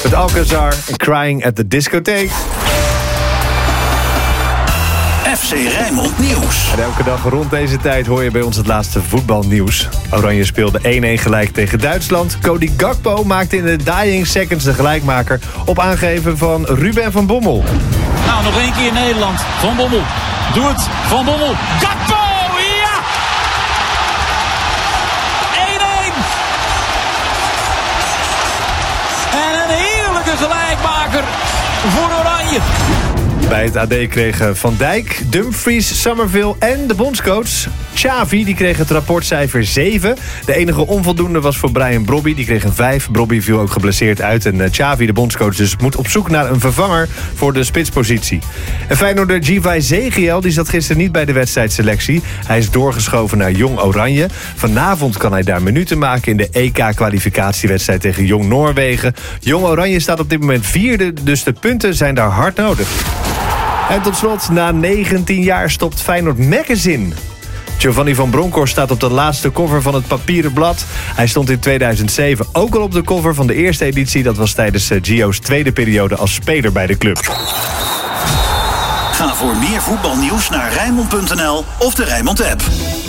Met Alcazar en Crying at the Discotheek. FC Rijnmond Nieuws. En elke dag rond deze tijd hoor je bij ons het laatste voetbalnieuws. Oranje speelde 1-1 gelijk tegen Duitsland. Cody Gakpo maakte in de dying seconds de gelijkmaker op aangeven van Ruben van Bommel. Nou, nog één keer Nederland. Van Bommel. Doe het. Van Bommel. Gakpo! Ja! 1-1. En een heerlijke gelijkmaker voor Oranje. Bij het AD kregen Van Dijk, Dumfries, Summerville en de bondscoach Xavi. Die kreeg het rapportcijfer 7. De enige onvoldoende was voor Brian Brobby. Die kreeg een 5. Brobby viel ook geblesseerd uit. En Xavi, de bondscoach, dus moet op zoek naar een vervanger voor de spitspositie. En Feyenoorder Givay Zegiel die zat gisteren niet bij de wedstrijdselectie. Hij is doorgeschoven naar Jong Oranje. Vanavond kan hij daar minuten maken in de EK-kwalificatiewedstrijd tegen Jong Noorwegen. Jong Oranje staat op dit moment 4e, dus de punten zijn daar hard nodig. En tot slot, na 19 jaar stopt Feyenoord Magazine. Giovanni van Bronckhorst staat op de laatste cover van het papieren blad. Hij stond in 2007 ook al op de cover van de eerste editie. Dat was tijdens Gio's tweede periode als speler bij de club. Ga voor meer voetbalnieuws naar Rijnmond.nl of de Rijnmond app.